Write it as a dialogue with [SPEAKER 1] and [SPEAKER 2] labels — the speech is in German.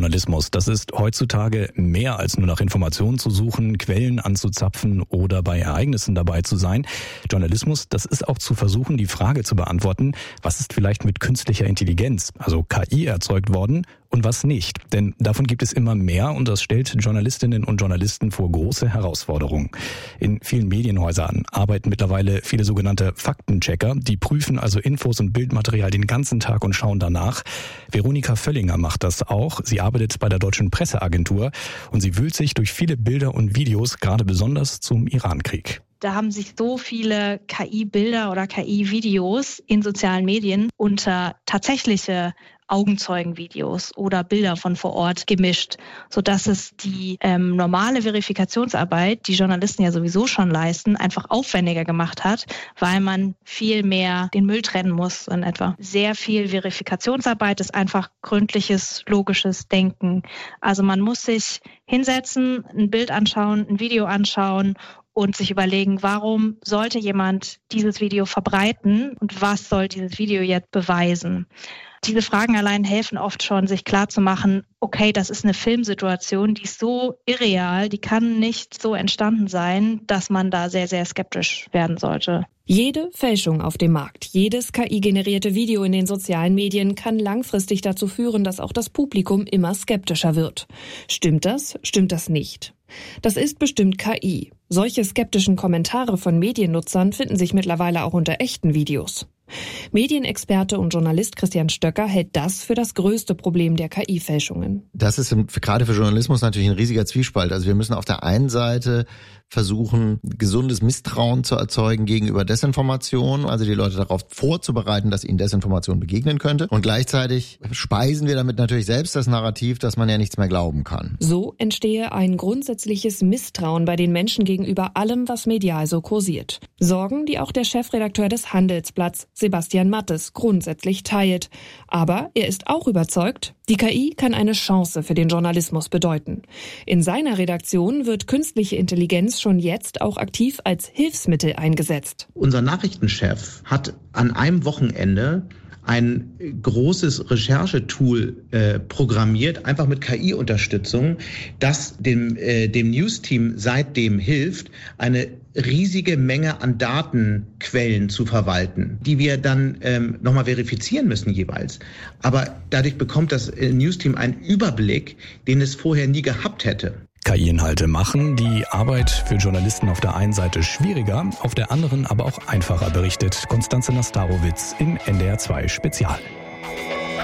[SPEAKER 1] Journalismus, das ist heutzutage mehr als nur nach Informationen zu suchen, Quellen anzuzapfen oder bei Ereignissen dabei zu sein. Journalismus, das ist auch zu versuchen, die Frage zu beantworten, was ist vielleicht mit künstlicher Intelligenz, also KI, erzeugt worden und was nicht. Denn davon gibt es immer mehr und das stellt Journalistinnen und Journalisten vor große Herausforderungen. In vielen Medienhäusern arbeiten mittlerweile viele sogenannte Faktenchecker, die prüfen also Infos und Bildmaterial den ganzen Tag und schauen danach. Veronika Völlinger macht das auch. Sie arbeitet bei der Deutschen Presseagentur und sie wühlt sich durch viele Bilder und Videos, gerade besonders zum Irankrieg.
[SPEAKER 2] Da haben sich so viele KI-Bilder oder KI-Videos in sozialen Medien unter tatsächliche Augenzeugenvideos oder Bilder von vor Ort gemischt, sodass es die normale Verifikationsarbeit, die Journalisten ja sowieso schon leisten, einfach aufwendiger gemacht hat, weil man viel mehr den Müll trennen muss in etwa. Sehr viel Verifikationsarbeit ist einfach gründliches, logisches Denken. Also man muss sich hinsetzen, ein Bild anschauen, ein Video anschauen und sich überlegen, warum sollte jemand dieses Video verbreiten und was soll dieses Video jetzt beweisen? Diese Fragen allein helfen oft schon, sich klarzumachen, okay, das ist eine Filmsituation, die ist so irreal, die kann nicht so entstanden sein, dass man da sehr, sehr skeptisch werden sollte.
[SPEAKER 3] Jede Fälschung auf dem Markt, jedes KI-generierte Video in den sozialen Medien kann langfristig dazu führen, dass auch das Publikum immer skeptischer wird. Stimmt das? Stimmt das nicht? Das ist bestimmt KI. Solche skeptischen Kommentare von Mediennutzern finden sich mittlerweile auch unter echten Videos. Medienexperte und Journalist Christian Stöcker hält das für das größte Problem der KI-Fälschungen.
[SPEAKER 4] Das ist gerade für Journalismus natürlich ein riesiger Zwiespalt. Also wir müssen auf der einen Seite versuchen, gesundes Misstrauen zu erzeugen gegenüber Desinformation, also die Leute darauf vorzubereiten, dass ihnen Desinformation begegnen könnte. Und gleichzeitig speisen wir damit natürlich selbst das Narrativ, dass man ja nichts mehr glauben kann.
[SPEAKER 3] So entstehe ein grundsätzliches Misstrauen bei den Menschen gegenüber allem, was medial so kursiert. Sorgen, die auch der Chefredakteur des Handelsblatts, Sebastian Mattes, grundsätzlich teilt. Aber er ist auch überzeugt, die KI kann eine Chance für den Journalismus bedeuten. In seiner Redaktion wird künstliche Intelligenz schon jetzt auch aktiv als Hilfsmittel eingesetzt.
[SPEAKER 5] Unser Nachrichtenchef hat an einem Wochenende ein großes Recherchetool programmiert, einfach mit KI-Unterstützung, das dem News-Team seitdem hilft, eine riesige Menge an Datenquellen zu verwalten, die wir dann nochmal verifizieren müssen jeweils. Aber dadurch bekommt das News-Team einen Überblick, den es vorher nie gehabt hätte.
[SPEAKER 1] KI-Inhalte machen die Arbeit für Journalisten auf der einen Seite schwieriger, auf der anderen aber auch einfacher, berichtet Konstanze Nastarowitz im NDR 2 Spezial.